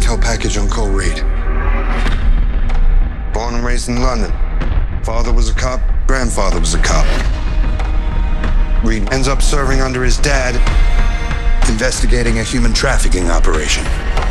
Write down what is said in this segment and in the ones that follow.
intel package on Cole Reed. Born and raised in London. Father was a cop, grandfather was a cop. Reed ends up serving under his dad, investigating a human trafficking operation.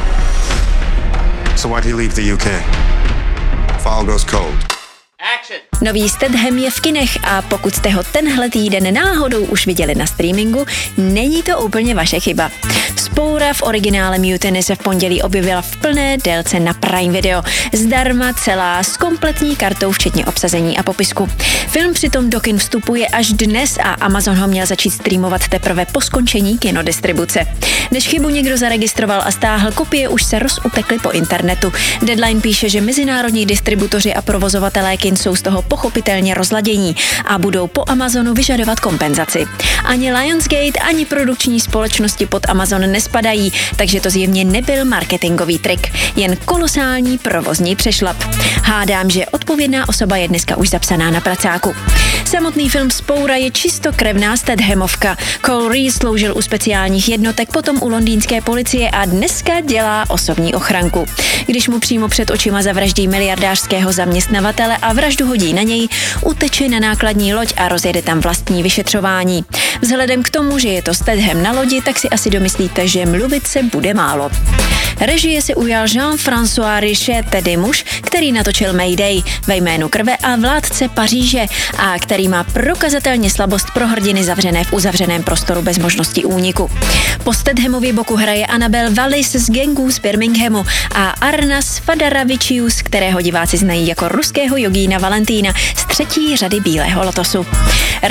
So why'd he leave the UK? File goes cold. Nový Statham je v kinech a pokud jste ho tenhle týden náhodou už viděli na streamingu, není to úplně vaše chyba. Vzpoura v originále Mutiny se v pondělí objevila v plné délce na Prime Video. Zdarma celá s kompletní kartou včetně obsazení a popisku. Film přitom do kin vstupuje až dnes a Amazon ho měl začít streamovat teprve po skončení kinodistribuce. Než chybu někdo zaregistroval a stáhl, kopie už se rozupekly po internetu. Deadline píše, že mezinárodní distributoři a provozovatelé kin jsou z toho pochopitelně rozladění a budou po Amazonu vyžadovat kompenzaci. Ani Lionsgate, ani produkční společnosti pod Amazon nespadají, takže to zjevně nebyl marketingový trik, jen kolosální provozní přešlap. Hádám, že odpovědná osoba je dneska už zapsaná na pracáku. Samotný film Vzpoura je čistokrevná Stathamovka. Cole Reed sloužil u speciálních jednotek, potom u londýnské policie a dneska dělá osobní ochranku. Když mu přímo před očima zavraždí miliardářského zaměstnavatele a vraždu hodí na něj, uteče na nákladní loď a rozjede tam vlastní vyšetřování. Vzhledem k tomu, že je to Statham na lodi, tak si asi domyslíte, že mluvit se bude málo. Režie se ujal Jean-François Richet, tedy muž, který natočil Mayday, Ve jménu krve a Vládce Paříže a který má prokazatelně slabost pro hrdiny zavřené v uzavřeném prostoru bez možnosti úniku. Po Stathamově boku hraje Annabelle Wallis z gangů z Birminghamu a Arnas Fadaravičius, kterého diváci znají jako ruského jogína Valentína z 3. řady Bílého lotosu.